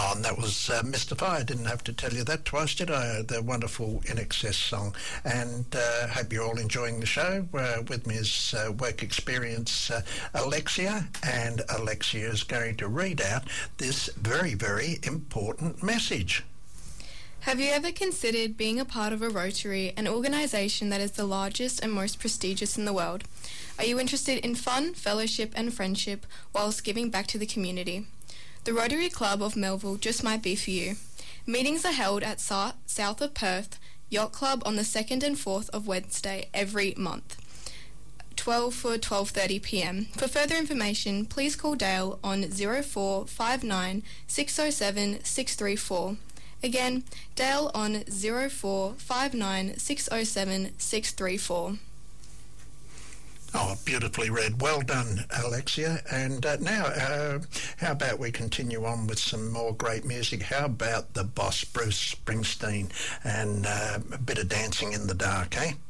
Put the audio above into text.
Oh, and that was Mystify. I didn't have to tell you that twice, did I? The wonderful In Excess song. And hope you're all enjoying the show. With me is Work Experience Alexia, and Alexia is going to read out this very, very important message. Have you ever considered being a part of a Rotary, an organisation that is the largest and most prestigious in the world? Are you interested in fun, fellowship and friendship whilst giving back to the community? The Rotary Club of Melville just might be for you. Meetings are held at south of Perth Yacht Club on the 2nd and 4th of Wednesday every month, 12 for 12:30pm. For further information, please call Dale on 0459 607 634. Again, Dale on 0459 607 634. Oh, beautifully read. Well done, Alexia. And now, how about we continue on with some more great music? How about the boss, Bruce Springsteen, and a bit of Dancing in the Dark, eh?